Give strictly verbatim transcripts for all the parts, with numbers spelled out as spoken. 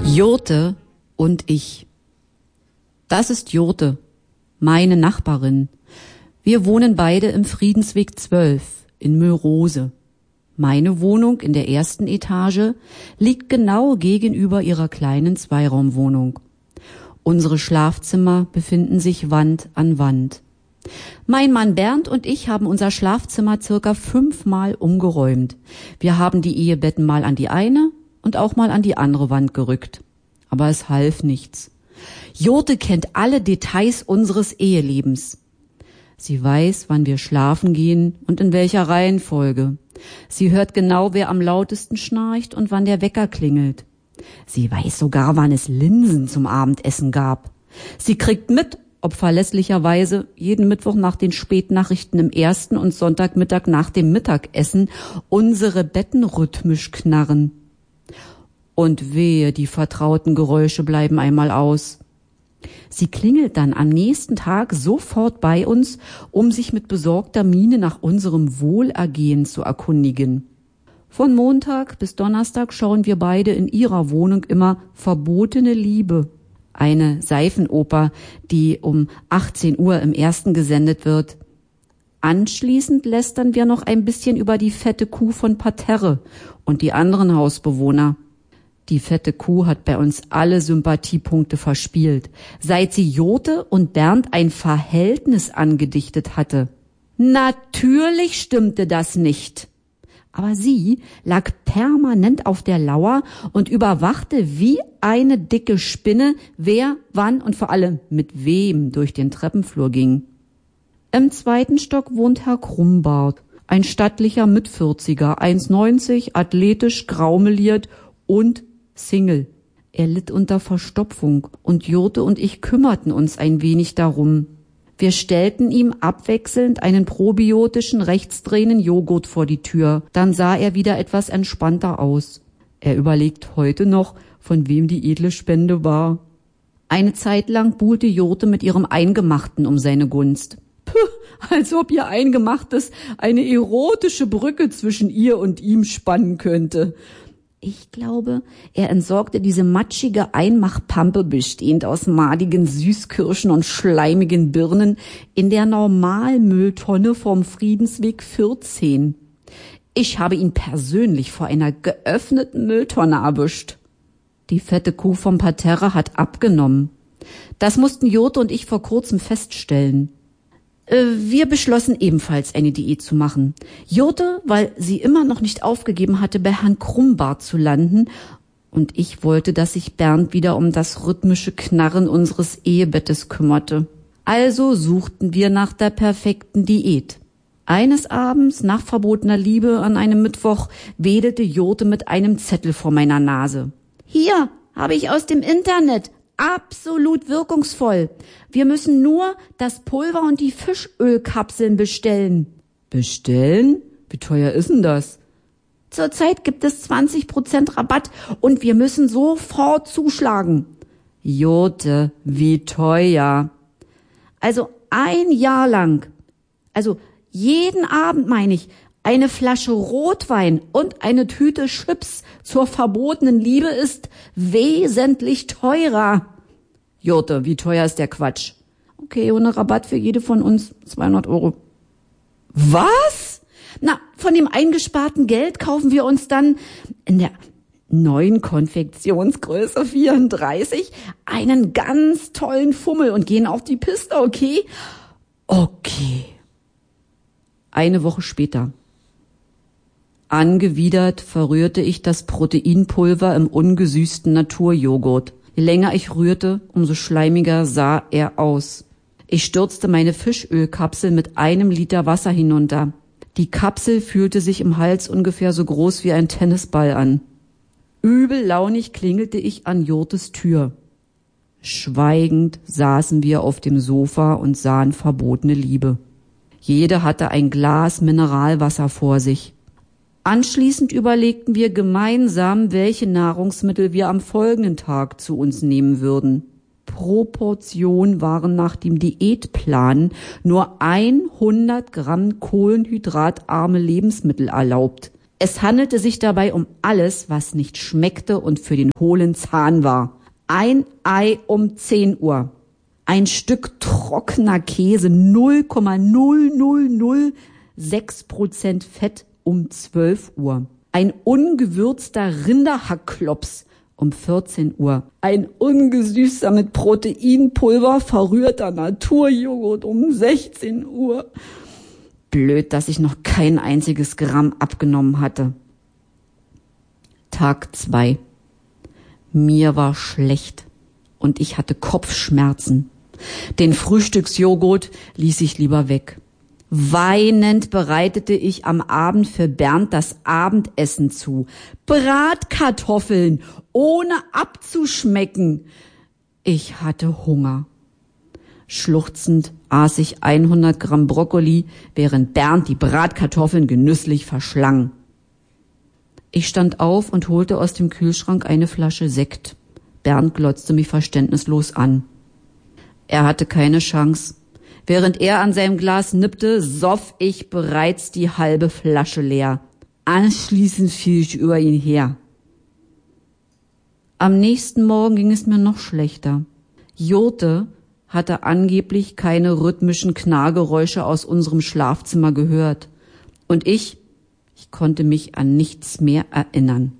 Jurte und ich. Das ist Jurte, meine Nachbarin. Wir wohnen beide im Friedensweg zwölf in Mörose. Meine Wohnung in der ersten Etage liegt genau gegenüber ihrer kleinen Zweiraumwohnung. Unsere Schlafzimmer befinden sich Wand an Wand. Mein Mann Bernd und ich haben unser Schlafzimmer circa fünfmal umgeräumt. Wir haben die Ehebetten mal an die eine und auch mal an die andere Wand gerückt. Aber es half nichts. Jurte kennt alle Details unseres Ehelebens. Sie weiß, wann wir schlafen gehen und in welcher Reihenfolge. Sie hört genau, wer am lautesten schnarcht und wann der Wecker klingelt. Sie weiß sogar, wann es Linsen zum Abendessen gab. Sie kriegt mit, ob verlässlicherweise jeden Mittwoch nach den Spätnachrichten im ersten und Sonntagmittag nach dem Mittagessen unsere Betten rhythmisch knarren. Und wehe, die vertrauten Geräusche bleiben einmal aus. Sie klingelt dann am nächsten Tag sofort bei uns, um sich mit besorgter Miene nach unserem Wohlergehen zu erkundigen. Von Montag bis Donnerstag schauen wir beide in ihrer Wohnung immer Verbotene Liebe, eine Seifenoper, die um achtzehn Uhr im ersten gesendet wird. Anschließend lästern wir noch ein bisschen über die fette Kuh von Parterre und die anderen Hausbewohner. Die fette Kuh hat bei uns alle Sympathiepunkte verspielt, seit sie Jurte und Bernd ein Verhältnis angedichtet hatte. Natürlich stimmte das nicht. Aber sie lag permanent auf der Lauer und überwachte wie eine dicke Spinne, wer, wann und vor allem mit wem durch den Treppenflur ging. Im zweiten Stock wohnt Herr Krummbart, ein stattlicher Mitvierziger, eins neunzig, athletisch, graumeliert und Single. Er litt unter Verstopfung und Jurte und ich kümmerten uns ein wenig darum. Wir stellten ihm abwechselnd einen probiotischen rechtsdrehenden Joghurt vor die Tür. Dann sah er wieder etwas entspannter aus. Er überlegt heute noch, von wem die edle Spende war. Eine Zeit lang buhlte Jurte mit ihrem Eingemachten um seine Gunst. Puh, als ob ihr Eingemachtes eine erotische Brücke zwischen ihr und ihm spannen könnte. Ich glaube, er entsorgte diese matschige Einmachpampe, bestehend aus madigen Süßkirschen und schleimigen Birnen, in der Normalmülltonne vom Friedensweg vierzehn. Ich habe ihn persönlich vor einer geöffneten Mülltonne erwischt. Die fette Kuh vom Parterre hat abgenommen. Das mussten Jurte und ich vor kurzem feststellen. Wir beschlossen ebenfalls eine Diät zu machen. Jurte, weil sie immer noch nicht aufgegeben hatte, bei Herrn Krummbart zu landen, und ich wollte, dass sich Bernd wieder um das rhythmische Knarren unseres Ehebettes kümmerte. Also suchten wir nach der perfekten Diät. Eines Abends, nach verbotener Liebe an einem Mittwoch, wedelte Jurte mit einem Zettel vor meiner Nase. Hier habe ich aus dem Internet. Absolut wirkungsvoll. Wir müssen nur das Pulver und die Fischölkapseln bestellen. Bestellen? Wie teuer ist denn das? Zurzeit gibt es zwanzig Prozent Rabatt und wir müssen sofort zuschlagen. Jurte, wie teuer. Also ein Jahr lang, also jeden Abend meine ich, eine Flasche Rotwein und eine Tüte Chips zur verbotenen Liebe ist wesentlich teurer. Jurte, wie teuer ist der Quatsch? Okay, ohne Rabatt für jede von uns zweihundert Euro. Was? Na, von dem eingesparten Geld kaufen wir uns dann in der neuen Konfektionsgröße vierunddreißig einen ganz tollen Fummel und gehen auf die Piste, okay? Okay. Eine Woche später. Angewidert verrührte ich das Proteinpulver im ungesüßten Naturjoghurt. Je länger ich rührte, umso schleimiger sah er aus. Ich stürzte meine Fischölkapsel mit einem Liter Wasser hinunter. Die Kapsel fühlte sich im Hals ungefähr so groß wie ein Tennisball an. Übellaunig klingelte ich an Jurtes Tür. Schweigend saßen wir auf dem Sofa und sahen verbotene Liebe. Jede hatte ein Glas Mineralwasser vor sich. Anschließend überlegten wir gemeinsam, welche Nahrungsmittel wir am folgenden Tag zu uns nehmen würden. Pro Portion waren nach dem Diätplan nur hundert Gramm kohlenhydratarme Lebensmittel erlaubt. Es handelte sich dabei um alles, was nicht schmeckte und für den hohlen Zahn war. Ein Ei um zehn Uhr. Ein Stück trockener Käse, null Komma null null null sechs Prozent Fett um zwölf Uhr. Ein ungewürzter Rinderhackklops um vierzehn Uhr. Ein ungesüßter mit Proteinpulver verrührter Naturjoghurt um sechzehn Uhr. Blöd, dass ich noch kein einziges Gramm abgenommen hatte. Tag zwei. Mir war schlecht und ich hatte Kopfschmerzen. Den Frühstücksjoghurt ließ ich lieber weg. Weinend bereitete ich am Abend für Bernd das Abendessen zu. Bratkartoffeln, ohne abzuschmecken. Ich hatte Hunger. Schluchzend aß ich hundert Gramm Brokkoli, während Bernd die Bratkartoffeln genüsslich verschlang. Ich stand auf und holte aus dem Kühlschrank eine Flasche Sekt. Bernd glotzte mich verständnislos an. Er hatte keine Chance. Während er an seinem Glas nippte, soff ich bereits die halbe Flasche leer. Anschließend fiel ich über ihn her. Am nächsten Morgen ging es mir noch schlechter. Jurte hatte angeblich keine rhythmischen Knarrgeräusche aus unserem Schlafzimmer gehört. Und ich, ich konnte mich an nichts mehr erinnern.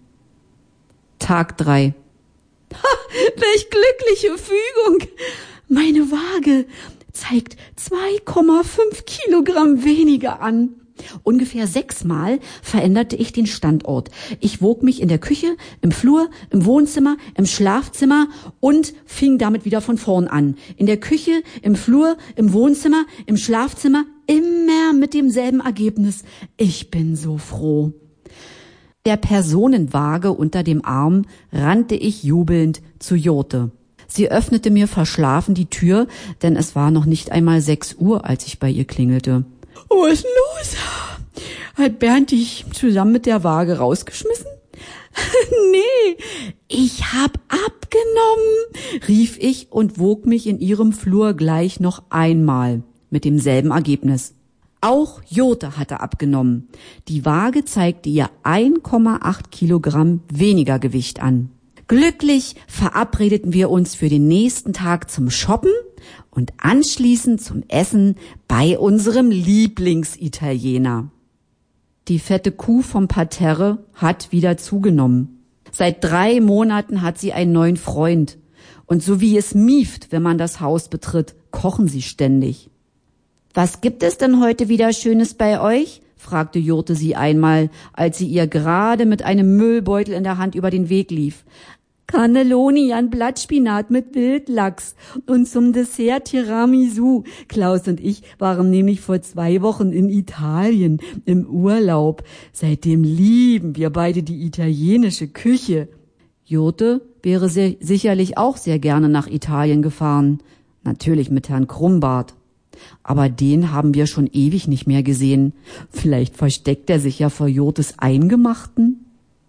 Tag drei. Ha, welch glückliche Fügung! Meine Waage zeigt zwei Komma fünf Kilogramm weniger an. Ungefähr sechsmal veränderte ich den Standort. Ich wog mich in der Küche, im Flur, im Wohnzimmer, im Schlafzimmer und fing damit wieder von vorn an. In der Küche, im Flur, im Wohnzimmer, im Schlafzimmer, immer mit demselben Ergebnis. Ich bin so froh. Der Personenwaage unter dem Arm rannte ich jubelnd zu Jurte. Sie öffnete mir verschlafen die Tür, denn es war noch nicht einmal sechs Uhr, als ich bei ihr klingelte. »Oh, was ist los? Hat Bernd dich zusammen mit der Waage rausgeschmissen?« »Nee, ich hab abgenommen«, rief ich und wog mich in ihrem Flur gleich noch einmal mit demselben Ergebnis. Auch Jurte hatte abgenommen. Die Waage zeigte ihr ein Komma acht Kilogramm weniger Gewicht an. Glücklich verabredeten wir uns für den nächsten Tag zum Shoppen und anschließend zum Essen bei unserem Lieblingsitaliener. Die fette Kuh vom Parterre hat wieder zugenommen. Seit drei Monaten hat sie einen neuen Freund. Und so wie es mieft, wenn man das Haus betritt, kochen sie ständig. »Was gibt es denn heute wieder Schönes bei euch?« fragte Jurte sie einmal, als sie ihr gerade mit einem Müllbeutel in der Hand über den Weg lief. »Cannelloni an Blattspinat mit Wildlachs und zum Dessert Tiramisu. Klaus und ich waren nämlich vor zwei Wochen in Italien im Urlaub. Seitdem lieben wir beide die italienische Küche.« Jurte wäre sehr, sicherlich auch sehr gerne nach Italien gefahren. Natürlich mit Herrn Krummbart. Aber den haben wir schon ewig nicht mehr gesehen. Vielleicht versteckt er sich ja vor Jurtes Eingemachten.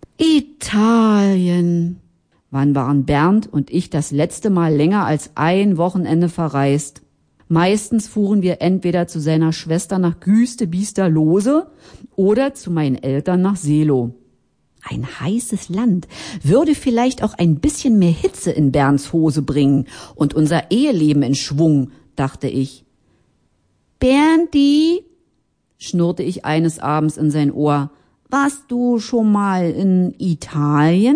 Italien. Wann waren Bernd und ich das letzte Mal länger als ein Wochenende verreist? Meistens fuhren wir entweder zu seiner Schwester nach Güste-Biesterlose oder zu meinen Eltern nach Seelow. Ein heißes Land würde vielleicht auch ein bisschen mehr Hitze in Bernds Hose bringen und unser Eheleben in Schwung, dachte ich. »Berndi«, schnurrte ich eines Abends in sein Ohr, »warst du schon mal in Italien?«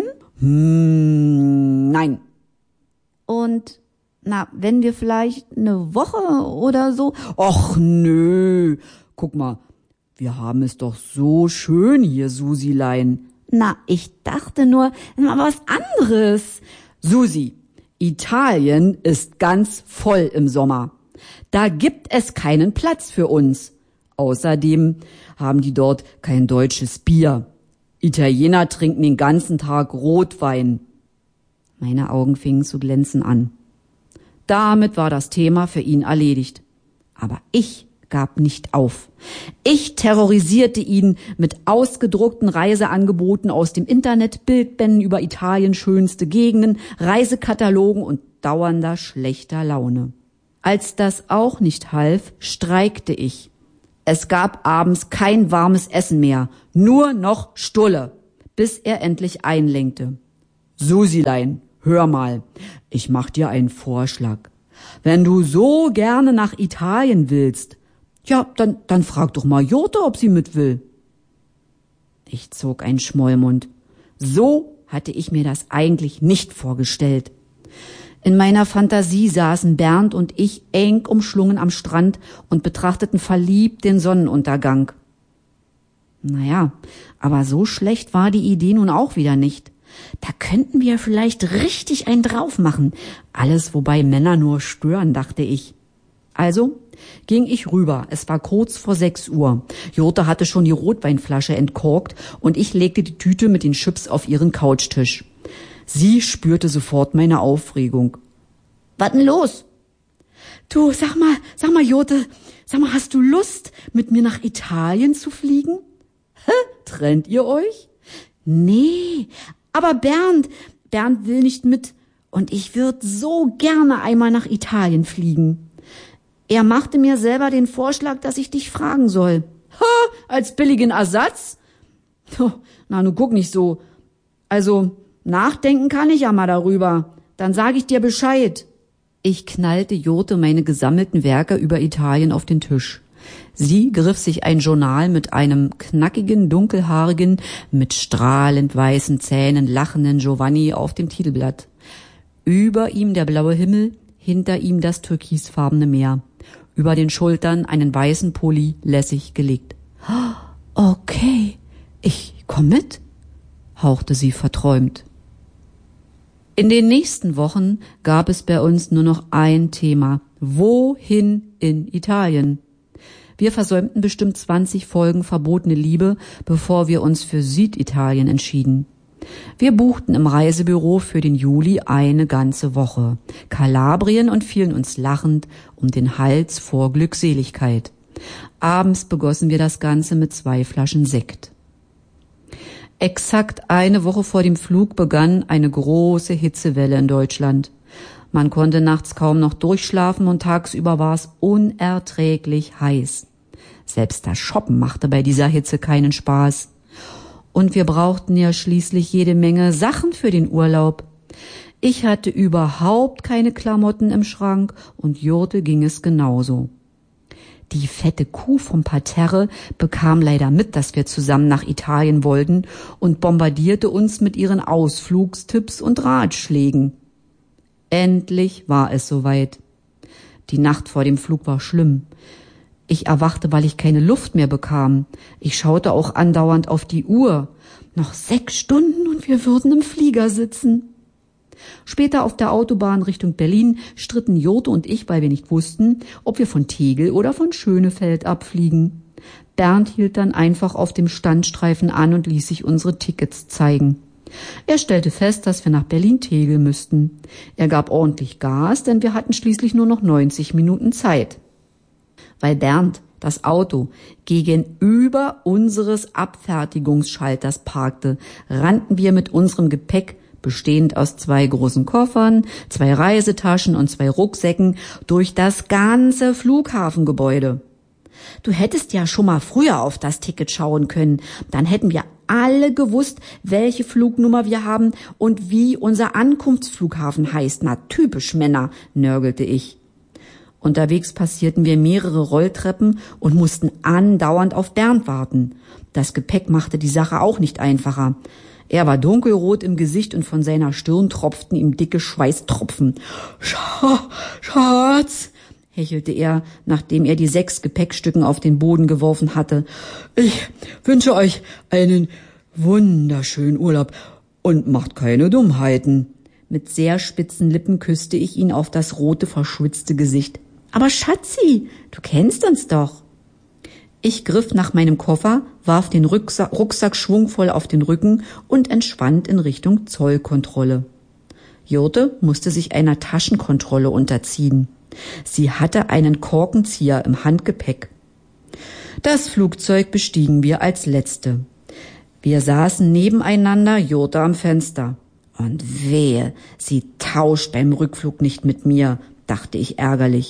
»Hm, nein.« »Und, na, wenn wir vielleicht eine Woche oder so?« »Och, nö, guck mal, wir haben es doch so schön hier, Susilein.« »Na, ich dachte nur, mal was anderes.« »Susi, Italien ist ganz voll im Sommer. Da gibt es keinen Platz für uns. Außerdem haben die dort kein deutsches Bier. Italiener trinken den ganzen Tag Rotwein.« Meine Augen fingen zu glänzen an. Damit war das Thema für ihn erledigt. Aber ich gab nicht auf. Ich terrorisierte ihn mit ausgedruckten Reiseangeboten aus dem Internet, Bildbänden über Italiens schönste Gegenden, Reisekatalogen und dauernder schlechter Laune. Als das auch nicht half, streikte ich. Es gab abends kein warmes Essen mehr, nur noch Stulle, bis er endlich einlenkte. Susilein, hör mal, ich mach dir einen Vorschlag. Wenn du so gerne nach Italien willst, ja, dann, dann frag doch mal Jurte, ob sie mit will. Ich zog einen Schmollmund. So hatte ich mir das eigentlich nicht vorgestellt. In meiner Fantasie saßen Bernd und ich eng umschlungen am Strand und betrachteten verliebt den Sonnenuntergang. Naja, aber so schlecht war die Idee nun auch wieder nicht. Da könnten wir vielleicht richtig einen drauf machen. Alles, wobei Männer nur stören, dachte ich. Also ging ich rüber. Es war kurz vor sechs Uhr. Jurte hatte schon die Rotweinflasche entkorkt und ich legte die Tüte mit den Chips auf ihren Couchtisch. Sie spürte sofort meine Aufregung. Was denn los? Du, sag mal, sag mal, Jurte, sag mal, hast du Lust, mit mir nach Italien zu fliegen? Hä? Trennt ihr euch? Nee, aber Bernd, Bernd will nicht mit und ich würde so gerne einmal nach Italien fliegen. Er machte mir selber den Vorschlag, dass ich dich fragen soll. Ha, als billigen Ersatz? Oh, na, nu guck nicht so. Also, nachdenken kann ich ja mal darüber. Dann sage ich dir Bescheid. Ich knallte Jurte meine gesammelten Werke über Italien auf den Tisch. Sie griff sich ein Journal mit einem knackigen, dunkelhaarigen, mit strahlend weißen Zähnen lachenden Giovanni auf dem Titelblatt. Über ihm der blaue Himmel, hinter ihm das türkisfarbene Meer. Über den Schultern einen weißen Pulli lässig gelegt. Okay, ich komm mit, hauchte sie verträumt. In den nächsten Wochen gab es bei uns nur noch ein Thema. Wohin in Italien? Wir versäumten bestimmt zwanzig Folgen Verbotene Liebe, bevor wir uns für Süditalien entschieden. Wir buchten im Reisebüro für den Juli eine ganze Woche. Kalabrien und fielen uns lachend um den Hals vor Glückseligkeit. Abends begossen wir das Ganze mit zwei Flaschen Sekt. Exakt eine Woche vor dem Flug begann eine große Hitzewelle in Deutschland. Man konnte nachts kaum noch durchschlafen und tagsüber war es unerträglich heiß. Selbst das Shoppen machte bei dieser Hitze keinen Spaß. Und wir brauchten ja schließlich jede Menge Sachen für den Urlaub. Ich hatte überhaupt keine Klamotten im Schrank und Jurte ging es genauso. Die fette Kuh vom Parterre bekam leider mit, dass wir zusammen nach Italien wollten und bombardierte uns mit ihren Ausflugstipps und Ratschlägen. Endlich war es soweit. Die Nacht vor dem Flug war schlimm. Ich erwachte, weil ich keine Luft mehr bekam. Ich schaute auch andauernd auf die Uhr. Noch sechs Stunden und wir würden im Flieger sitzen. Später auf der Autobahn Richtung Berlin stritten Jurte und ich, weil wir nicht wussten, ob wir von Tegel oder von Schönefeld abfliegen. Bernd hielt dann einfach auf dem Standstreifen an und ließ sich unsere Tickets zeigen. Er stellte fest, dass wir nach Berlin-Tegel müssten. Er gab ordentlich Gas, denn wir hatten schließlich nur noch neunzig Minuten Zeit. Weil Bernd das Auto gegenüber unseres Abfertigungsschalters parkte, rannten wir mit unserem Gepäck, bestehend aus zwei großen Koffern, zwei Reisetaschen und zwei Rucksäcken, durch das ganze Flughafengebäude. Du hättest ja schon mal früher auf das Ticket schauen können. Dann hätten wir alle gewusst, welche Flugnummer wir haben und wie unser Ankunftsflughafen heißt. Na, typisch Männer, nörgelte ich. Unterwegs passierten wir mehrere Rolltreppen und mussten andauernd auf Bernd warten. Das Gepäck machte die Sache auch nicht einfacher. Er war dunkelrot im Gesicht und von seiner Stirn tropften ihm dicke Schweißtropfen. Scha- Schatz, hechelte er, nachdem er die sechs Gepäckstücken auf den Boden geworfen hatte. Ich wünsche euch einen wunderschönen Urlaub und macht keine Dummheiten. Mit sehr spitzen Lippen küsste ich ihn auf das rote, verschwitzte Gesicht. Aber Schatzi, du kennst uns doch. Ich griff nach meinem Koffer, warf den Rucksack, Rucksack schwungvoll auf den Rücken und entschwand in Richtung Zollkontrolle. Jurte musste sich einer Taschenkontrolle unterziehen. Sie hatte einen Korkenzieher im Handgepäck. Das Flugzeug bestiegen wir als Letzte. Wir saßen nebeneinander, Jurte am Fenster. Und wehe, sie tauscht beim Rückflug nicht mit mir, dachte ich ärgerlich.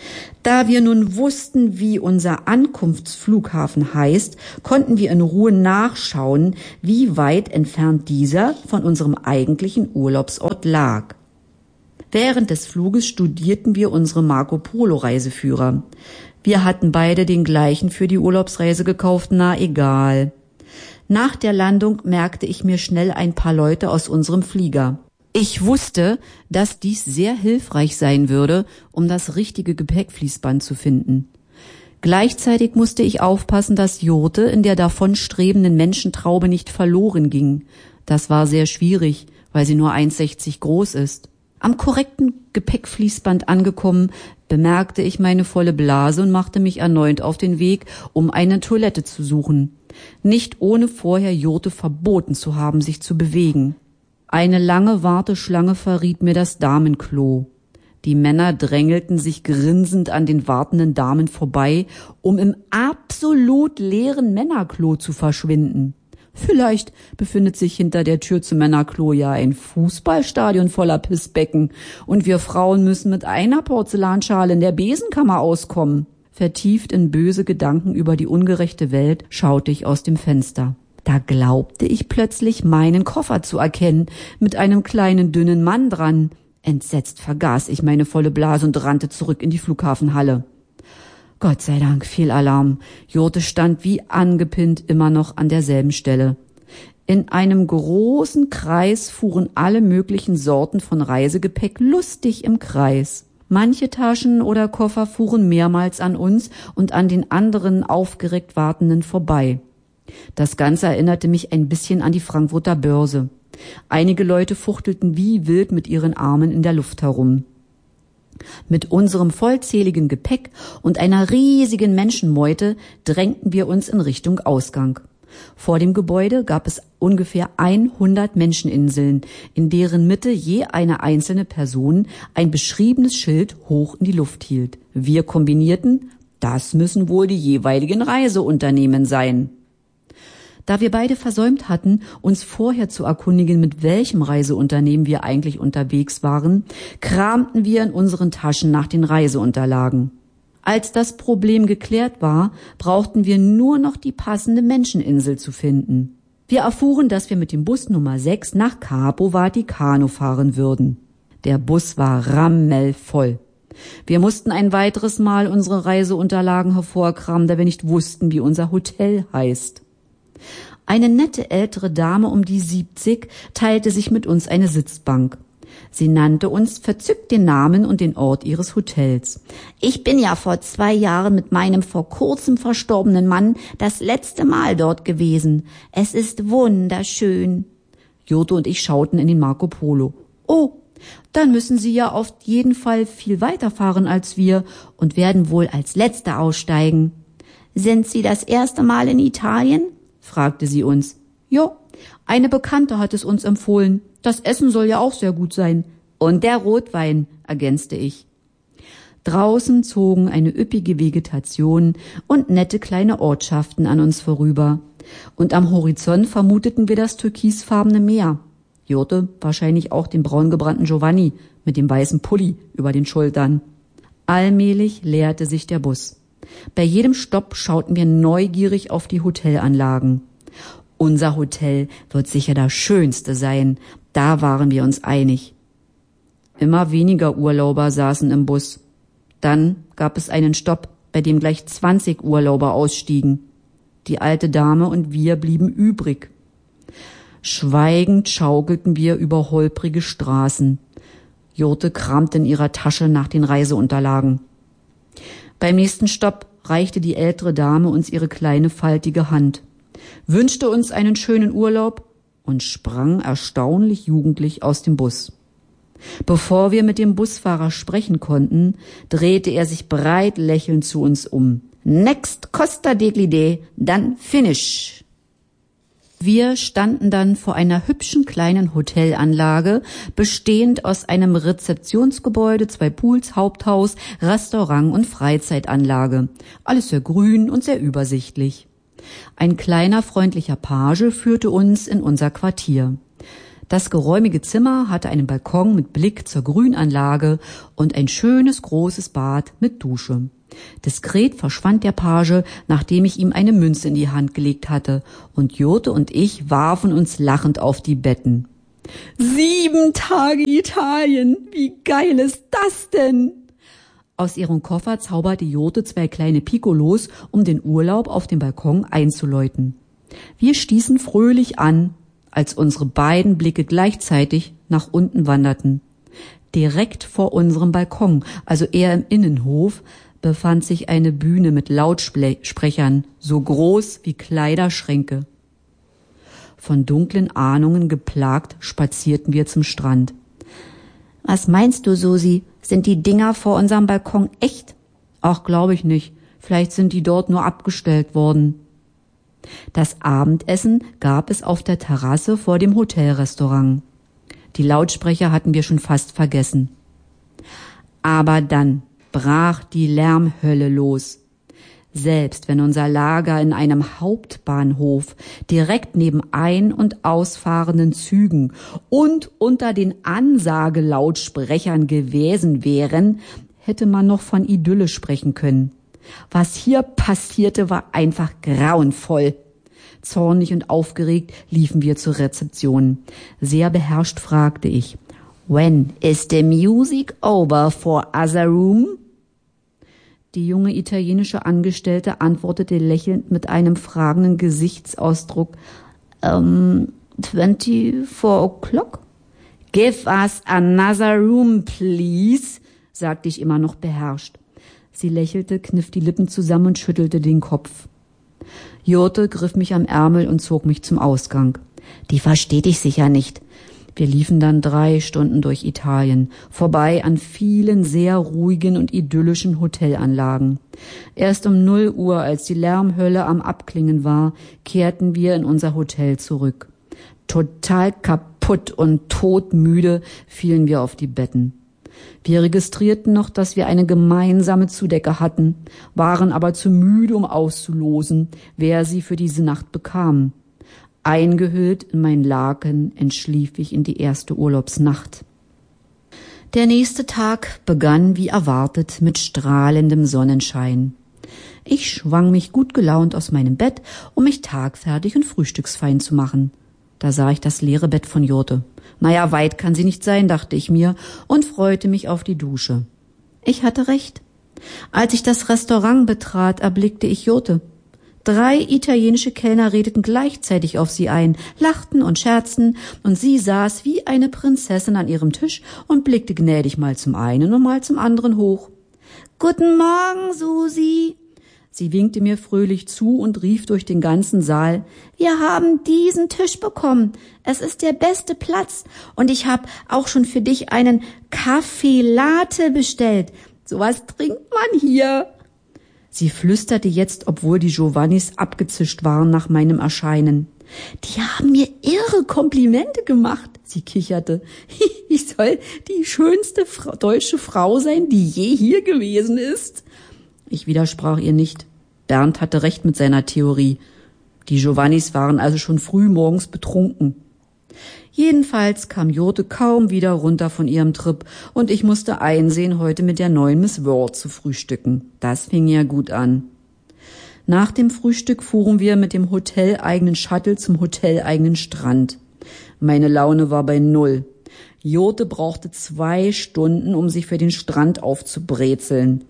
Da wir nun wussten, wie unser Ankunftsflughafen heißt, konnten wir in Ruhe nachschauen, wie weit entfernt dieser von unserem eigentlichen Urlaubsort lag. Während des Fluges studierten wir unsere Marco-Polo-Reiseführer. Wir hatten beide den gleichen für die Urlaubsreise gekauft, na egal. Nach der Landung merkte ich mir schnell ein paar Leute aus unserem Flieger. Ich wusste, dass dies sehr hilfreich sein würde, um das richtige Gepäckfließband zu finden. Gleichzeitig musste ich aufpassen, dass Jurte in der davonstrebenden Menschentraube nicht verloren ging. Das war sehr schwierig, weil sie nur eins Komma sechzig groß ist. Am korrekten Gepäckfließband angekommen, bemerkte ich meine volle Blase und machte mich erneut auf den Weg, um eine Toilette zu suchen. Nicht ohne vorher Jurte verboten zu haben, sich zu bewegen. Eine lange Warteschlange verriet mir das Damenklo. Die Männer drängelten sich grinsend an den wartenden Damen vorbei, um im absolut leeren Männerklo zu verschwinden. Vielleicht befindet sich hinter der Tür zum Männerklo ja ein Fußballstadion voller Pissbecken und wir Frauen müssen mit einer Porzellanschale in der Besenkammer auskommen. Vertieft in böse Gedanken über die ungerechte Welt schaute ich aus dem Fenster. Da glaubte ich plötzlich, meinen Koffer zu erkennen, mit einem kleinen, dünnen Mann dran. Entsetzt vergaß ich meine volle Blase und rannte zurück in die Flughafenhalle. Gott sei Dank, Fehlalarm. Jurte stand wie angepinnt immer noch an derselben Stelle. In einem großen Kreis fuhren alle möglichen Sorten von Reisegepäck lustig im Kreis. Manche Taschen oder Koffer fuhren mehrmals an uns und an den anderen aufgeregt Wartenden vorbei. Das Ganze erinnerte mich ein bisschen an die Frankfurter Börse. Einige Leute fuchtelten wie wild mit ihren Armen in der Luft herum. Mit unserem vollzähligen Gepäck und einer riesigen Menschenmeute drängten wir uns in Richtung Ausgang. Vor dem Gebäude gab es ungefähr hundert Menscheninseln, in deren Mitte je eine einzelne Person ein beschriebenes Schild hoch in die Luft hielt. Wir kombinierten, das müssen wohl die jeweiligen Reiseunternehmen sein. Da wir beide versäumt hatten, uns vorher zu erkundigen, mit welchem Reiseunternehmen wir eigentlich unterwegs waren, kramten wir in unseren Taschen nach den Reiseunterlagen. Als das Problem geklärt war, brauchten wir nur noch die passende Menscheninsel zu finden. Wir erfuhren, dass wir mit dem Bus Nummer sechs nach Capo Vaticano fahren würden. Der Bus war rammelvoll. Wir mussten ein weiteres Mal unsere Reiseunterlagen hervorkramen, da wir nicht wussten, wie unser Hotel heißt. Eine nette ältere Dame um die siebzig teilte sich mit uns eine Sitzbank. Sie nannte uns verzückt den Namen und den Ort ihres Hotels. Ich bin ja vor zwei Jahren mit meinem vor kurzem verstorbenen Mann das letzte Mal dort gewesen. Es ist wunderschön. Jurte und ich schauten in den Marco Polo. Oh, dann müssen Sie ja auf jeden Fall viel weiter fahren als wir und werden wohl als Letzte aussteigen. Sind Sie das erste Mal in Italien? Fragte sie uns. Jo, eine Bekannte hat es uns empfohlen. Das Essen soll ja auch sehr gut sein. Und der Rotwein, ergänzte ich. Draußen zogen eine üppige Vegetation und nette kleine Ortschaften an uns vorüber. Und am Horizont vermuteten wir das türkisfarbene Meer. Jurte wahrscheinlich auch den braungebrannten Giovanni mit dem weißen Pulli über den Schultern. Allmählich leerte sich der Bus. Bei jedem Stopp schauten wir neugierig auf die Hotelanlagen. Unser Hotel wird sicher das schönste sein, da waren wir uns einig. Immer weniger Urlauber saßen im Bus. Dann gab es einen Stopp, bei dem gleich zwanzig Urlauber ausstiegen. Die alte Dame und wir blieben übrig. Schweigend schaukelten wir über holprige Straßen. Jurte kramte in ihrer Tasche nach den Reiseunterlagen. Beim nächsten Stopp reichte die ältere Dame uns ihre kleine faltige Hand, wünschte uns einen schönen Urlaub und sprang erstaunlich jugendlich aus dem Bus. Bevor wir mit dem Busfahrer sprechen konnten, drehte er sich breit lächelnd zu uns um. Next Costa Deglide, dann finish. Wir standen dann vor einer hübschen kleinen Hotelanlage, bestehend aus einem Rezeptionsgebäude, zwei Pools, Haupthaus, Restaurant und Freizeitanlage. Alles sehr grün und sehr übersichtlich. Ein kleiner, freundlicher Page führte uns in unser Quartier. Das geräumige Zimmer hatte einen Balkon mit Blick zur Grünanlage und ein schönes großes Bad mit Dusche. Diskret verschwand der Page, nachdem ich ihm eine Münze in die Hand gelegt hatte, und Jurte und ich warfen uns lachend auf die Betten. Sieben Tage Italien, wie geil ist das denn? Aus ihrem Koffer zauberte Jurte zwei kleine Piccolos, um den Urlaub auf dem Balkon einzuläuten. Wir stießen fröhlich an, als unsere beiden Blicke gleichzeitig nach unten wanderten. Direkt vor unserem Balkon, also eher im Innenhof, befand sich eine Bühne mit Lautsprechern, so groß wie Kleiderschränke. Von dunklen Ahnungen geplagt spazierten wir zum Strand. Was meinst du, Susi? Sind die Dinger vor unserem Balkon echt? Ach, glaube ich nicht. Vielleicht sind die dort nur abgestellt worden. Das Abendessen gab es auf der Terrasse vor dem Hotelrestaurant. Die Lautsprecher hatten wir schon fast vergessen. Aber dann brach die Lärmhölle los. Selbst wenn unser Lager in einem Hauptbahnhof direkt neben ein- und ausfahrenden Zügen und unter den Ansagelautsprechern gewesen wären, hätte man noch von Idylle sprechen können. Was hier passierte, war einfach grauenvoll. Zornig und aufgeregt liefen wir zur Rezeption. Sehr beherrscht fragte ich, "When is the music over for other room?" Die junge italienische Angestellte antwortete lächelnd mit einem fragenden Gesichtsausdruck, um, twenty-four o'clock? Give us another room, please, sagte ich immer noch beherrscht. Sie lächelte, kniff die Lippen zusammen und schüttelte den Kopf. Jurte griff mich am Ärmel und zog mich zum Ausgang. Die versteht dich sicher nicht. Wir liefen dann drei Stunden durch Italien, vorbei an vielen sehr ruhigen und idyllischen Hotelanlagen. Erst um null Uhr, als die Lärmhölle am Abklingen war, kehrten wir in unser Hotel zurück. Total kaputt und todmüde fielen wir auf die Betten. Wir registrierten noch, dass wir eine gemeinsame Zudecke hatten, waren aber zu müde, um auszulosen, wer sie für diese Nacht bekam. Eingehüllt in mein Laken entschlief ich in die erste Urlaubsnacht. Der nächste Tag begann wie erwartet mit strahlendem Sonnenschein. Ich schwang mich gut gelaunt aus meinem Bett, um mich tagfertig und frühstücksfein zu machen. Da sah ich das leere Bett von Jurte. Naja, weit kann sie nicht sein, dachte ich mir und freute mich auf die Dusche. Ich hatte recht. Als ich das Restaurant betrat, erblickte ich Jurte. Drei italienische Kellner redeten gleichzeitig auf sie ein, lachten und scherzten, und sie saß wie eine Prinzessin an ihrem Tisch und blickte gnädig mal zum einen und mal zum anderen hoch. »Guten Morgen, Susi!« Sie winkte mir fröhlich zu und rief durch den ganzen Saal, »Wir haben diesen Tisch bekommen. Es ist der beste Platz. Und ich habe auch schon für dich einen Kaffee Latte bestellt. Sowas trinkt man hier.« Sie flüsterte jetzt, obwohl die Giovannis abgezischt waren nach meinem Erscheinen. »Die haben mir irre Komplimente gemacht«, sie kicherte. »Ich soll die schönste Fra- deutsche Frau sein, die je hier gewesen ist.« Ich widersprach ihr nicht. Bernd hatte recht mit seiner Theorie. Die Giovannis waren also schon früh morgens betrunken. Jedenfalls kam Jurte kaum wieder runter von ihrem Trip und ich musste einsehen, heute mit der neuen Miss World zu frühstücken. Das fing ja gut an. Nach dem Frühstück fuhren wir mit dem hoteleigenen Shuttle zum hoteleigenen Strand. Meine Laune war bei Null. Jurte brauchte zwei Stunden, um sich für den Strand aufzubrezeln.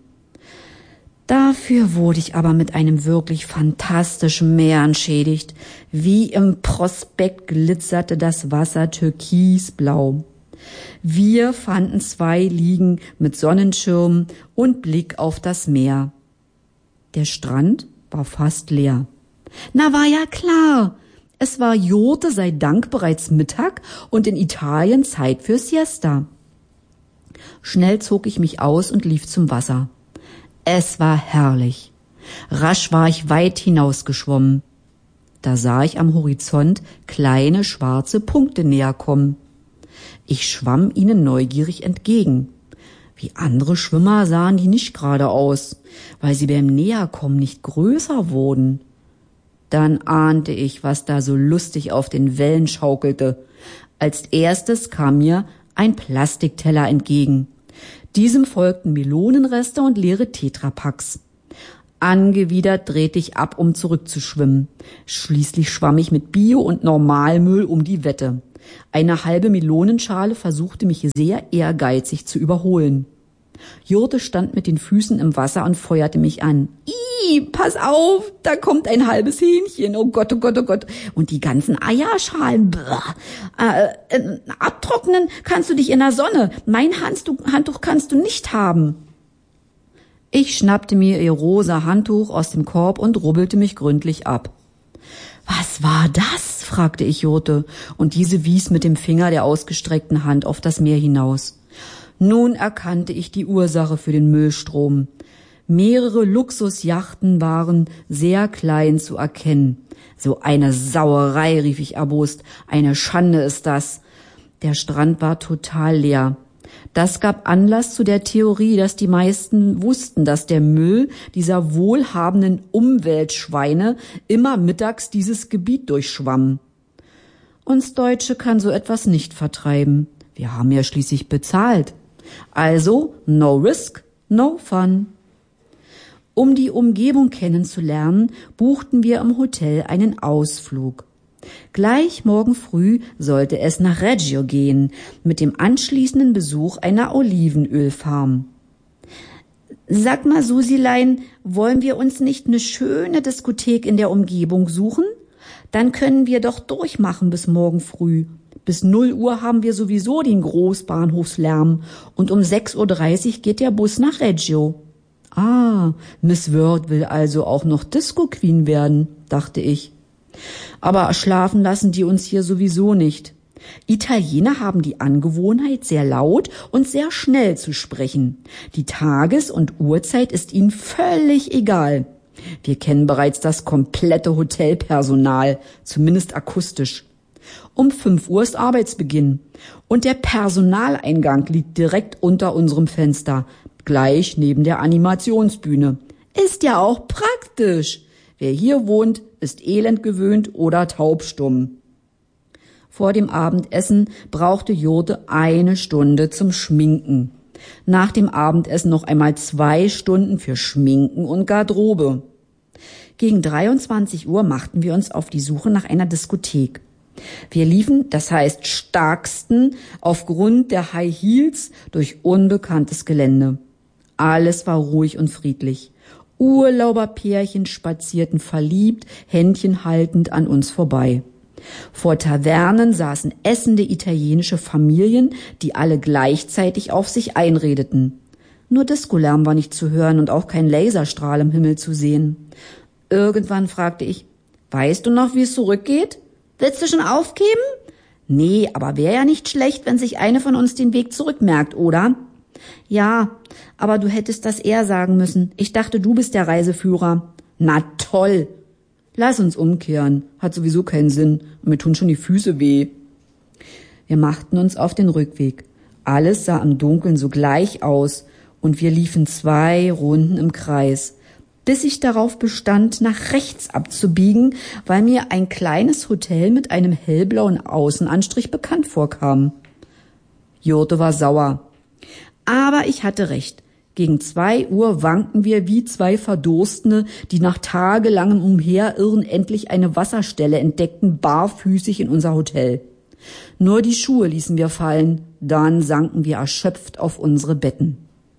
Dafür wurde ich aber mit einem wirklich fantastischen Meer entschädigt. Wie im Prospekt glitzerte das Wasser türkisblau. Wir fanden zwei Liegen mit Sonnenschirmen und Blick auf das Meer. Der Strand war fast leer. Na, war ja klar. Es war Jurte sei Dank bereits Mittag und in Italien Zeit für Siesta. Schnell zog ich mich aus und lief zum Wasser. Es war herrlich. Rasch war ich weit hinausgeschwommen. Da sah ich am Horizont kleine schwarze Punkte näher kommen. Ich schwamm ihnen neugierig entgegen. Wie andere Schwimmer sahen die nicht gerade aus, weil sie beim Näherkommen nicht größer wurden. Dann ahnte ich, was da so lustig auf den Wellen schaukelte. Als erstes kam mir ein Plastikteller entgegen. Diesem folgten Melonenreste und leere Tetrapacks. Angewidert drehte ich ab, um zurückzuschwimmen. Schließlich schwamm ich mit Bio- und Normalmüll um die Wette. Eine halbe Melonenschale versuchte mich sehr ehrgeizig zu überholen. Jurte stand mit den Füßen im Wasser und feuerte mich an. Ih, pass auf, da kommt ein halbes Hähnchen. Oh Gott, oh Gott, oh Gott. Und die ganzen Eierschalen. Äh, äh, abtrocknen kannst du dich in der Sonne. Mein Handtuch kannst du nicht haben. Ich schnappte mir ihr rosa Handtuch aus dem Korb und rubbelte mich gründlich ab. Was war das? Fragte ich Jurte, und diese wies mit dem Finger der ausgestreckten Hand auf das Meer hinaus. Nun erkannte ich die Ursache für den Müllstrom. Mehrere Luxusjachten waren sehr klein zu erkennen. So eine Sauerei, rief ich erbost. Eine Schande ist das. Der Strand war total leer. Das gab Anlass zu der Theorie, dass die meisten wussten, dass der Müll dieser wohlhabenden Umweltschweine immer mittags dieses Gebiet durchschwamm. Uns Deutsche kann so etwas nicht vertreiben. Wir haben ja schließlich bezahlt. Also, no risk, no fun. Um die Umgebung kennenzulernen, buchten wir im Hotel einen Ausflug. Gleich morgen früh sollte es nach Reggio gehen, mit dem anschließenden Besuch einer Olivenölfarm. Sag mal, Susilein, wollen wir uns nicht eine schöne Diskothek in der Umgebung suchen? Dann können wir doch durchmachen bis morgen früh. Bis null Uhr haben wir sowieso den Großbahnhofslärm und um sechs Uhr dreißig geht der Bus nach Reggio. Ah, Miss Word will also auch noch Disco Queen werden, dachte ich. Aber schlafen lassen die uns hier sowieso nicht. Italiener haben die Angewohnheit, sehr laut und sehr schnell zu sprechen. Die Tages- und Uhrzeit ist ihnen völlig egal. Wir kennen bereits das komplette Hotelpersonal, zumindest akustisch. Um fünf Uhr ist Arbeitsbeginn und der Personaleingang liegt direkt unter unserem Fenster, gleich neben der Animationsbühne. Ist ja auch praktisch. Wer hier wohnt, ist elend gewöhnt oder taubstumm. Vor dem Abendessen brauchte Jurte eine Stunde zum Schminken. Nach dem Abendessen noch einmal zwei Stunden für Schminken und Garderobe. Gegen dreiundzwanzig Uhr machten wir uns auf die Suche nach einer Diskothek. Wir liefen, das heißt starksten, aufgrund der High Heels durch unbekanntes Gelände. Alles war ruhig und friedlich. Urlauberpärchen spazierten verliebt, Händchen haltend an uns vorbei. Vor Tavernen saßen essende italienische Familien, die alle gleichzeitig auf sich einredeten. Nur Discolärm war nicht zu hören und auch kein Laserstrahl im Himmel zu sehen. Irgendwann fragte ich, weißt du noch, wie es zurückgeht? Willst du schon aufgeben? Nee, aber wäre ja nicht schlecht, wenn sich eine von uns den Weg zurückmerkt, oder? Ja, aber du hättest das eher sagen müssen. Ich dachte, du bist der Reiseführer. Na toll. Lass uns umkehren. Hat sowieso keinen Sinn. Mir tun schon die Füße weh. Wir machten uns auf den Rückweg. Alles sah im Dunkeln so gleich aus und wir liefen zwei Runden im Kreis, bis ich darauf bestand, nach rechts abzubiegen, weil mir ein kleines Hotel mit einem hellblauen Außenanstrich bekannt vorkam. Jurte war sauer. Aber ich hatte recht. Gegen zwei Uhr wankten wir wie zwei Verdurstende, die nach tagelangem Umherirren endlich eine Wasserstelle entdeckten, barfüßig in unser Hotel. Nur die Schuhe ließen wir fallen, dann sanken wir erschöpft auf unsere Betten.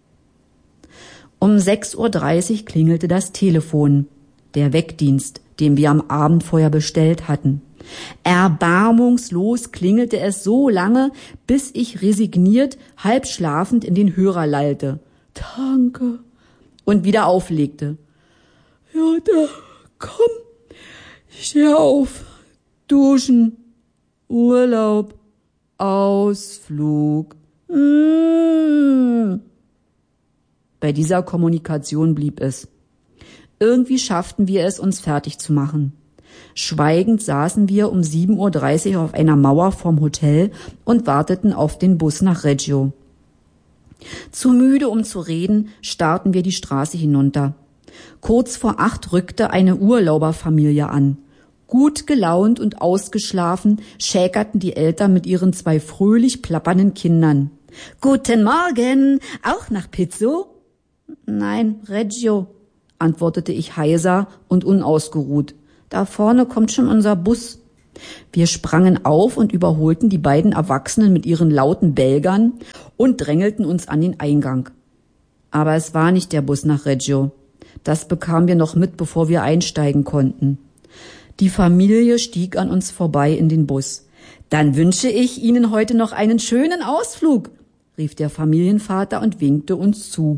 Um sechs Uhr dreißig klingelte das Telefon, der Weckdienst, den wir am Abend vorher bestellt hatten. Erbarmungslos klingelte es so lange, bis ich resigniert, halb schlafend in den Hörer lallte. Danke. Und wieder auflegte. Jutta, komm, steh auf, duschen, Urlaub, Ausflug. Mmh. Bei dieser Kommunikation blieb es. Irgendwie schafften wir es, uns fertig zu machen. Schweigend saßen wir um sieben Uhr dreißig auf einer Mauer vorm Hotel und warteten auf den Bus nach Reggio. Zu müde, um zu reden, starrten wir die Straße hinunter. Kurz vor acht rückte eine Urlauberfamilie an. Gut gelaunt und ausgeschlafen schäkerten die Eltern mit ihren zwei fröhlich plappernden Kindern. »Guten Morgen, auch nach Pizzo?« »Nein, Reggio«, antwortete ich heiser und unausgeruht. »Da vorne kommt schon unser Bus.« Wir sprangen auf und überholten die beiden Erwachsenen mit ihren lauten Belgern und drängelten uns an den Eingang. Aber es war nicht der Bus nach Reggio. Das bekamen wir noch mit, bevor wir einsteigen konnten. Die Familie stieg an uns vorbei in den Bus. »Dann wünsche ich Ihnen heute noch einen schönen Ausflug«, rief der Familienvater und winkte uns zu.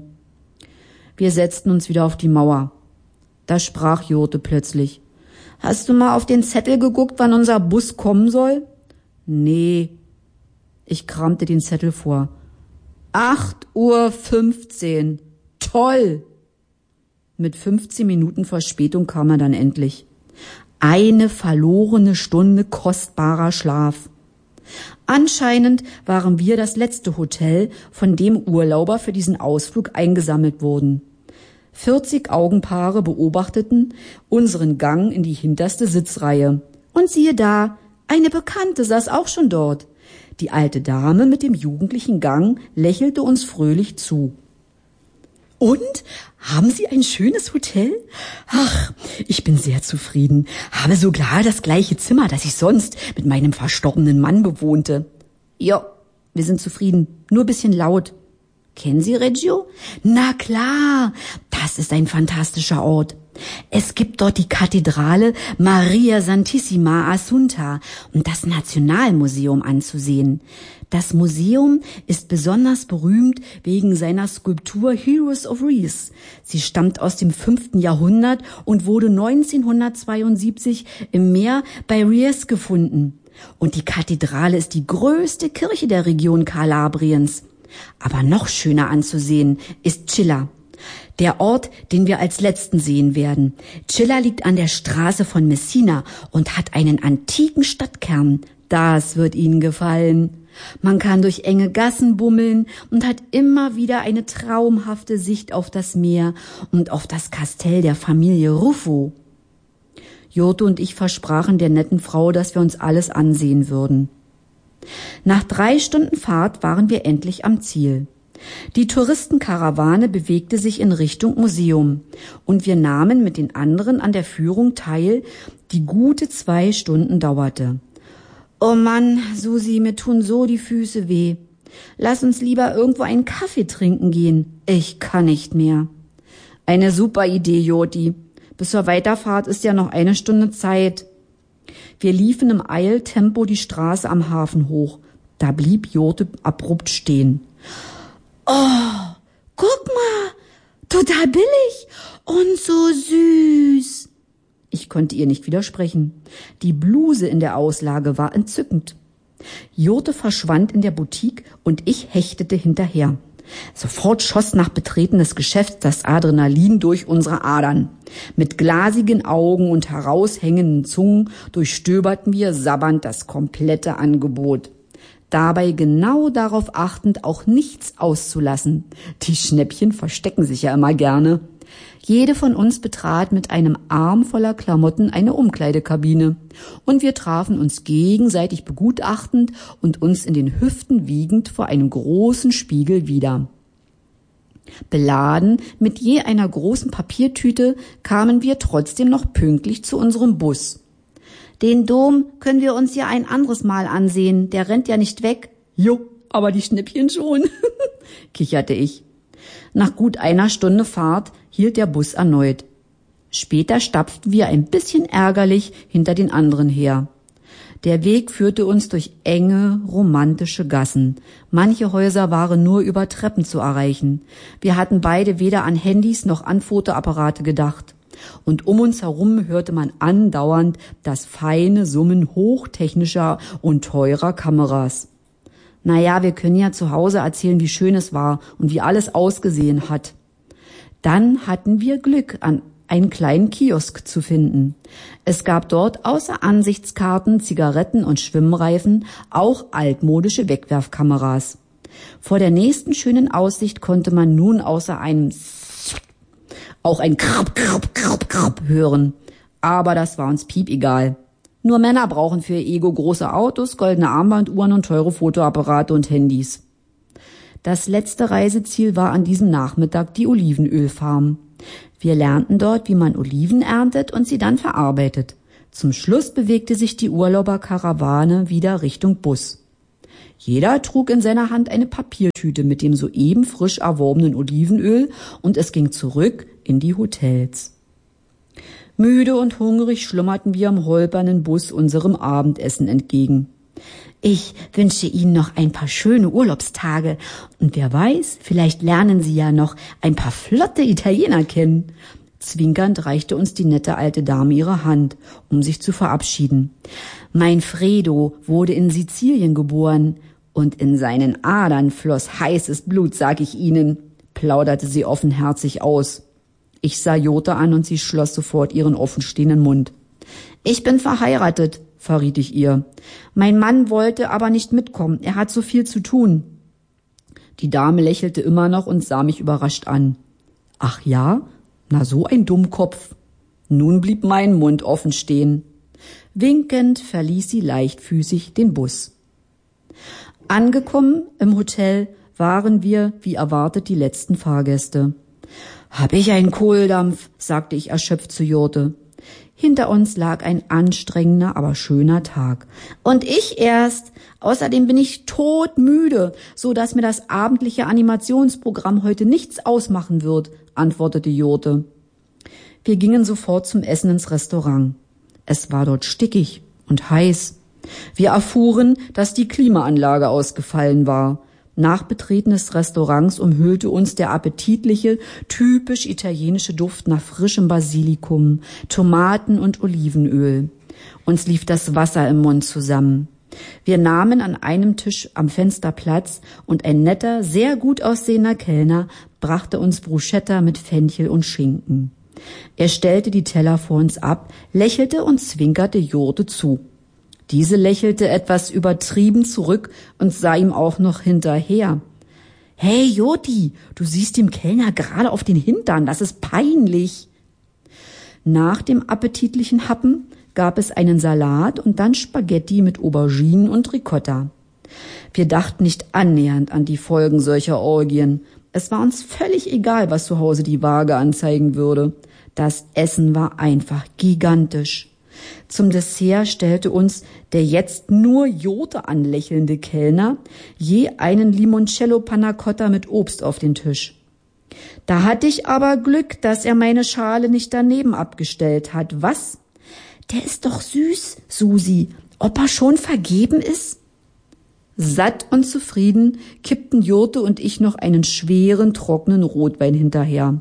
Wir setzten uns wieder auf die Mauer. Da sprach Jurte plötzlich. »Hast du mal auf den Zettel geguckt, wann unser Bus kommen soll?« »Nee.« Ich kramte den Zettel vor. acht Uhr fünfzehn. Toll! Mit fünfzehn Minuten Verspätung kam er dann endlich. Eine verlorene Stunde kostbarer Schlaf. Anscheinend waren wir das letzte Hotel, von dem Urlauber für diesen Ausflug eingesammelt wurden. vierzig Augenpaare beobachteten unseren Gang in die hinterste Sitzreihe. Und siehe da, eine Bekannte saß auch schon dort. Die alte Dame mit dem jugendlichen Gang lächelte uns fröhlich zu. »Und? Haben Sie ein schönes Hotel?« »Ach, ich bin sehr zufrieden. Habe sogar das gleiche Zimmer, das ich sonst mit meinem verstorbenen Mann bewohnte.« »Ja, wir sind zufrieden. Nur ein bisschen laut.« »Kennen Sie Reggio?« »Na klar, das ist ein fantastischer Ort. Es gibt dort die Kathedrale Maria Santissima Assunta und das Nationalmuseum anzusehen. Das Museum ist besonders berühmt wegen seiner Skulptur Heroes of Ries. Sie stammt aus dem fünften Jahrhundert und wurde neunzehnhundertzweiundsiebzig im Meer bei Ries gefunden. Und die Kathedrale ist die größte Kirche der Region Kalabriens. Aber noch schöner anzusehen ist Scilla, der Ort, den wir als letzten sehen werden. Scilla liegt an der Straße von Messina und hat einen antiken Stadtkern. Das wird Ihnen gefallen. Man kann durch enge Gassen bummeln und hat immer wieder eine traumhafte Sicht auf das Meer und auf das Kastell der Familie Ruffo. Jurte und ich versprachen der netten Frau, dass wir uns alles ansehen würden. Nach drei Stunden Fahrt waren wir endlich am Ziel. Die Touristenkarawane bewegte sich in Richtung Museum und wir nahmen mit den anderen an der Führung teil, die gute zwei Stunden dauerte. »Oh Mann, Susi, mir tun so die Füße weh. Lass uns lieber irgendwo einen Kaffee trinken gehen. Ich kann nicht mehr.« »Eine super Idee, Joti. Bis zur Weiterfahrt ist ja noch eine Stunde Zeit.« Wir liefen im Eiltempo die Straße am Hafen hoch. Da blieb Jurte abrupt stehen. »Oh, guck mal, total billig und so süß.« Ich konnte ihr nicht widersprechen. Die Bluse in der Auslage war entzückend. Jurte verschwand in der Boutique und ich hechtete hinterher. Sofort schoss nach Betreten des Geschäfts das Adrenalin durch unsere Adern. Mit glasigen Augen und heraushängenden Zungen durchstöberten wir sabbernd das komplette Angebot. Dabei genau darauf achtend, auch nichts auszulassen. Die Schnäppchen verstecken sich ja immer gerne. Jede von uns betrat mit einem Arm voller Klamotten eine Umkleidekabine. Und wir trafen uns gegenseitig begutachtend und uns in den Hüften wiegend vor einem großen Spiegel wieder. Beladen mit je einer großen Papiertüte kamen wir trotzdem noch pünktlich zu unserem Bus. »Den Dom können wir uns ja ein anderes Mal ansehen, der rennt ja nicht weg.« »Jo, aber die Schnippchen schon«, kicherte ich. Nach gut einer Stunde Fahrt hielt der Bus erneut. Später stapften wir ein bisschen ärgerlich hinter den anderen her. Der Weg führte uns durch enge, romantische Gassen. Manche Häuser waren nur über Treppen zu erreichen. Wir hatten beide weder an Handys noch an Fotoapparate gedacht. Und um uns herum hörte man andauernd das feine Summen hochtechnischer und teurer Kameras. Naja, wir können ja zu Hause erzählen, wie schön es war und wie alles ausgesehen hat. Dann hatten wir Glück, an einen kleinen Kiosk zu finden. Es gab dort außer Ansichtskarten, Zigaretten und Schwimmreifen auch altmodische Wegwerfkameras. Vor der nächsten schönen Aussicht konnte man nun außer einem auch ein Krab, Krab, Krab, Krab hören. Aber das war uns piepegal. Nur Männer brauchen für ihr Ego große Autos, goldene Armbanduhren und teure Fotoapparate und Handys. Das letzte Reiseziel war an diesem Nachmittag die Olivenölfarm. Wir lernten dort, wie man Oliven erntet und sie dann verarbeitet. Zum Schluss bewegte sich die Urlauberkarawane wieder Richtung Bus. Jeder trug in seiner Hand eine Papiertüte mit dem soeben frisch erworbenen Olivenöl und es ging zurück in die Hotels. Müde und hungrig schlummerten wir im holpernden Bus unserem Abendessen entgegen. Ich wünsche Ihnen noch ein paar schöne Urlaubstage und wer weiß, vielleicht lernen Sie ja noch ein paar flotte Italiener kennen. Zwinkernd reichte uns die nette alte Dame ihre Hand, um sich zu verabschieden. Mein Fredo wurde in Sizilien geboren und in seinen Adern floss heißes Blut, sag ich Ihnen, plauderte sie offenherzig aus. Ich sah Jota an und sie schloss sofort ihren offenstehenden Mund. Ich bin verheiratet, verriet ich ihr. Mein Mann wollte aber nicht mitkommen, er hat so viel zu tun. Die Dame lächelte immer noch und sah mich überrascht an. Ach ja? Na, so ein Dummkopf. Nun blieb mein Mund offen stehen. Winkend verließ sie leichtfüßig den Bus. Angekommen im Hotel waren wir, wie erwartet, die letzten Fahrgäste. »Hab ich einen Kohldampf«, sagte ich erschöpft zu Jurte. Hinter uns lag ein anstrengender, aber schöner Tag. Und ich erst. Außerdem bin ich todmüde, so dass mir das abendliche Animationsprogramm heute nichts ausmachen wird, antwortete Jurte. Wir gingen sofort zum Essen ins Restaurant. Es war dort stickig und heiß. Wir erfuhren, dass die Klimaanlage ausgefallen war. Nach Betreten des Restaurants umhüllte uns der appetitliche, typisch italienische Duft nach frischem Basilikum, Tomaten und Olivenöl. Uns lief das Wasser im Mund zusammen. Wir nahmen an einem Tisch am Fenster Platz und ein netter, sehr gut aussehender Kellner brachte uns Bruschetta mit Fenchel und Schinken. Er stellte die Teller vor uns ab, lächelte und zwinkerte Jurte zu. Diese lächelte etwas übertrieben zurück und sah ihm auch noch hinterher. »Hey, Joti, du siehst dem Kellner gerade auf den Hintern, das ist peinlich!« Nach dem appetitlichen Happen gab es einen Salat und dann Spaghetti mit Auberginen und Ricotta. Wir dachten nicht annähernd an die Folgen solcher Orgien. Es war uns völlig egal, was zu Hause die Waage anzeigen würde. Das Essen war einfach gigantisch. Zum Dessert stellte uns der jetzt nur Jurte anlächelnde Kellner je einen Limoncello Panna Cotta mit Obst auf den Tisch. Da hatte ich aber Glück, dass er meine Schale nicht daneben abgestellt hat. Was? Der ist doch süß, Susi. Ob er schon vergeben ist? Satt und zufrieden kippten Jurte und ich noch einen schweren, trockenen Rotwein hinterher.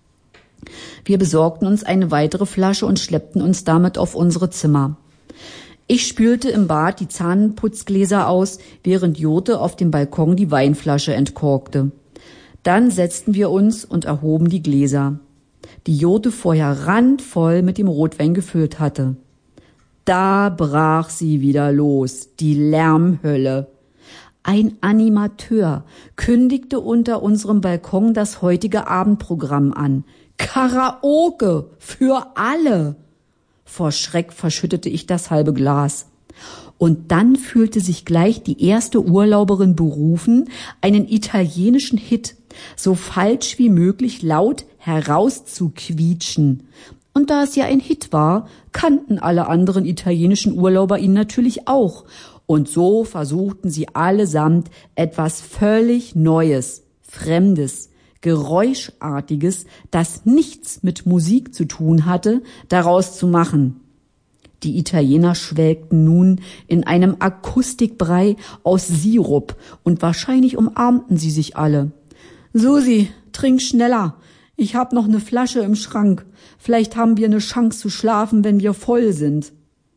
Wir besorgten uns eine weitere Flasche und schleppten uns damit auf unsere Zimmer. Ich spülte im Bad die Zahnputzgläser aus, während Jurte auf dem Balkon die Weinflasche entkorkte. Dann setzten wir uns und erhoben die Gläser, die Jurte vorher randvoll mit dem Rotwein gefüllt hatte. Da brach sie wieder los, die Lärmhölle. Ein Animateur kündigte unter unserem Balkon das heutige Abendprogramm an. Karaoke für alle. Vor Schreck verschüttete ich das halbe Glas. Und dann fühlte sich gleich die erste Urlauberin berufen, einen italienischen Hit so falsch wie möglich laut herauszuquietschen. Und da es ja ein Hit war, kannten alle anderen italienischen Urlauber ihn natürlich auch. Und so versuchten sie allesamt etwas völlig Neues, Fremdes, Geräuschartiges, das nichts mit Musik zu tun hatte, daraus zu machen. Die Italiener schwelgten nun in einem Akustikbrei aus Sirup und wahrscheinlich umarmten sie sich alle. »Susi, trink schneller. Ich hab noch eine Flasche im Schrank. Vielleicht haben wir eine Chance zu schlafen, wenn wir voll sind.«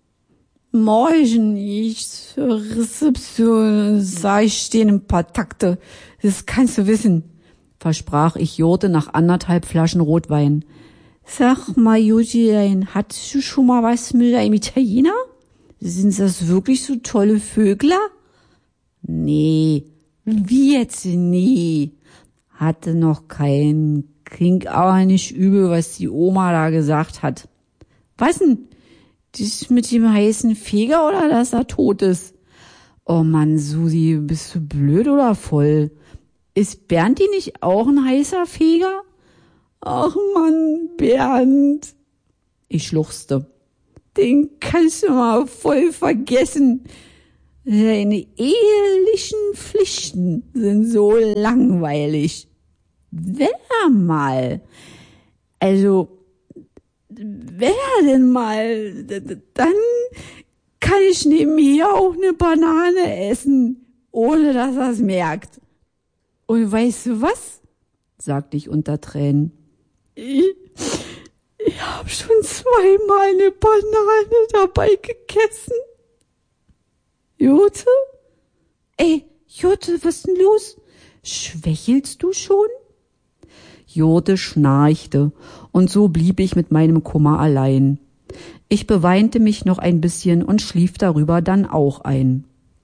»Morgen, ich zur Rezeption, sag ich stehen ein paar Takte. Das kannst du wissen«, versprach ich Jurte nach anderthalb Flaschen Rotwein. »Sag mal, Julian, hattest du schon mal was mit einem Italiener? Sind das wirklich so tolle Vögler?« »Nee, wie jetzt nee? Hatte noch keinen. Klingt auch nicht übel, was die Oma da gesagt hat.« »Was denn? das mit dem heißen Feger oder dass er tot ist? Oh Mann, Susi, bist du blöd oder voll? Ist Bernti nicht auch ein heißer Feger? Ach Mann, Bernd. Ich schluchzte. Den kannst du mal voll vergessen. Deine ehelichen Pflichten sind so langweilig. Wer mal? Also, wer denn mal? Dann kann ich nebenher auch eine Banane essen, ohne dass er es merkt. Und weißt du was? Sagte ich unter Tränen. Ich, ich habe schon zweimal eine Banane dabei gegessen. Jute? Ey, Jute, was ist denn los? Schwächelst du schon? Jute schnarchte, und so blieb ich mit meinem Kummer allein. Ich beweinte mich noch ein bisschen und schlief darüber dann auch ein.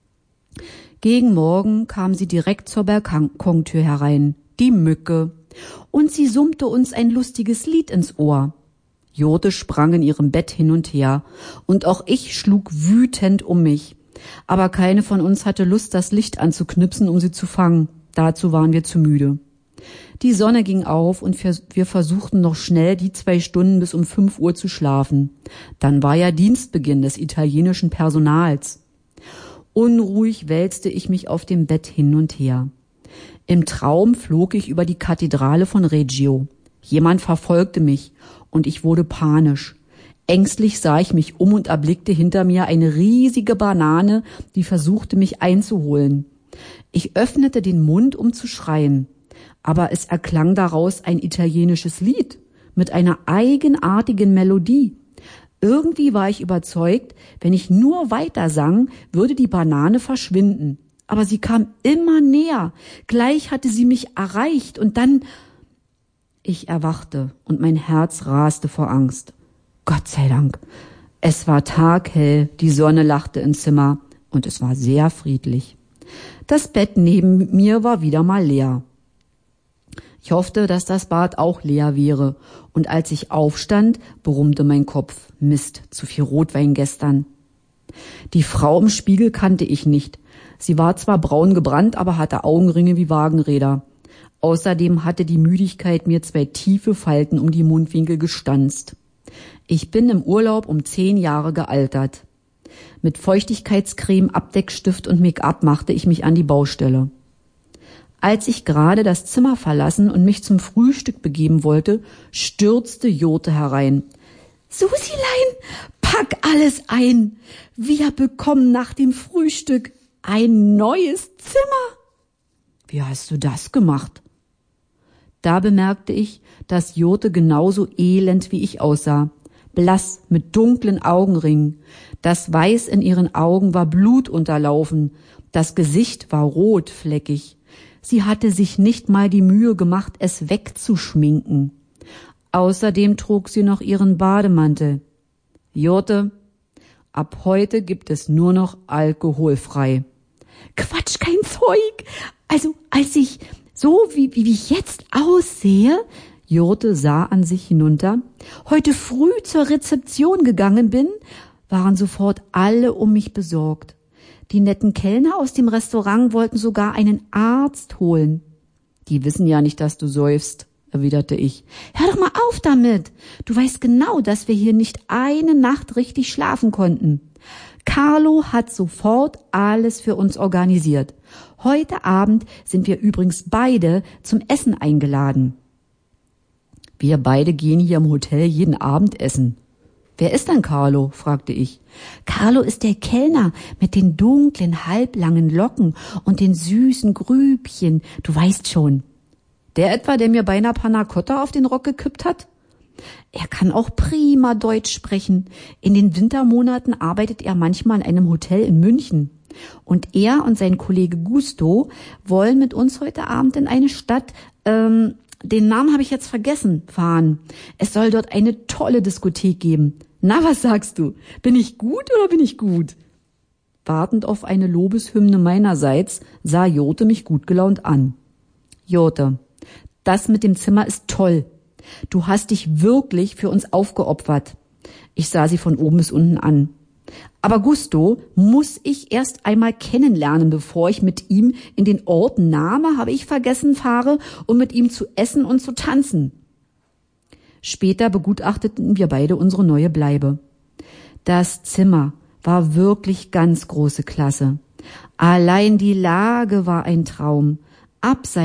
Gegen Morgen kam sie direkt zur Balkontür herein, die Mücke, und sie summte uns ein lustiges Lied ins Ohr. Jute sprang in ihrem Bett hin und her, und auch ich schlug wütend um mich. Aber keine von uns hatte Lust, das Licht anzuknipsen, um sie zu fangen. Dazu waren wir zu müde. Die Sonne ging auf und wir versuchten noch schnell die zwei Stunden bis um fünf Uhr zu schlafen. Dann war ja Dienstbeginn des italienischen Personals. Unruhig wälzte ich mich auf dem Bett hin und her. Im Traum flog ich über die Kathedrale von Reggio. Jemand verfolgte mich und ich wurde panisch. Ängstlich sah ich mich um und erblickte hinter mir eine riesige Banane, die versuchte, mich einzuholen. Ich öffnete den Mund, um zu schreien, aber es erklang daraus ein italienisches Lied mit einer eigenartigen Melodie. Irgendwie war ich überzeugt, wenn ich nur weiter sang, würde die Banane verschwinden. Aber sie kam immer näher. Gleich hatte sie mich erreicht und dann... Ich erwachte und mein Herz raste vor Angst. Gott sei Dank. Es war taghell, die Sonne lachte im Zimmer und es war sehr friedlich. Das Bett neben mir war wieder mal leer. Ich hoffte, dass das Bad auch leer wäre, und als ich aufstand, brummte mein Kopf. Mist, zu viel Rotwein gestern. Die Frau im Spiegel kannte ich nicht. Sie war zwar braun gebrannt, aber hatte Augenringe wie Wagenräder. Außerdem hatte die Müdigkeit mir zwei tiefe Falten um die Mundwinkel gestanzt. Ich bin im Urlaub um zehn Jahre gealtert. Mit Feuchtigkeitscreme, Abdeckstift und Make-up machte ich mich an die Baustelle. Als ich gerade das Zimmer verlassen und mich zum Frühstück begeben wollte, stürzte Jute herein. »Susilein, pack alles ein! Wir bekommen nach dem Frühstück ein neues Zimmer!« »Wie hast du das gemacht?« Da bemerkte ich, dass Jute genauso elend wie ich aussah. Blass, mit dunklen Augenringen. Das Weiß in ihren Augen war blutunterlaufen. Das Gesicht war rotfleckig. Sie hatte sich nicht mal die Mühe gemacht, es wegzuschminken. Außerdem trug sie noch ihren Bademantel. Jute, ab heute gibt es nur noch alkoholfrei. Quatsch, kein Zeug. Also, als ich so wie, wie ich jetzt aussehe, Jute sah an sich hinunter, heute früh zur Rezeption gegangen bin, waren sofort alle um mich besorgt. Die netten Kellner aus dem Restaurant wollten sogar einen Arzt holen. Die wissen ja nicht, dass du säufst, erwiderte ich. Hör doch mal auf damit. Du weißt genau, dass wir hier nicht eine Nacht richtig schlafen konnten. Carlo hat sofort alles für uns organisiert. Heute Abend sind wir übrigens beide zum Essen eingeladen. Wir beide gehen hier im Hotel jeden Abend essen. Wer ist denn Carlo? Fragte ich. Carlo ist der Kellner mit den dunklen, halblangen Locken und den süßen Grübchen. Du weißt schon. Der etwa, der mir beinahe Panna Cotta auf den Rock gekippt hat? Er kann auch prima Deutsch sprechen. In den Wintermonaten arbeitet er manchmal in einem Hotel in München. Und er und sein Kollege Gusto wollen mit uns heute Abend in eine Stadt, ähm, den Namen habe ich jetzt vergessen, fahren. Es soll dort eine tolle Diskothek geben. Na, was sagst du? Bin ich gut oder bin ich gut? Wartend auf eine Lobeshymne meinerseits sah Jute mich gut gelaunt an. Jute, das mit dem Zimmer ist toll. Du hast dich wirklich für uns aufgeopfert. Ich sah sie von oben bis unten an. Aber Gusto muss ich erst einmal kennenlernen, bevor ich mit ihm in den Ort Name, habe ich vergessen, fahre, um mit ihm zu essen und zu tanzen. Später begutachteten wir beide unsere neue Bleibe. Das Zimmer war wirklich ganz große Klasse. Allein die Lage war ein Traum. Abseits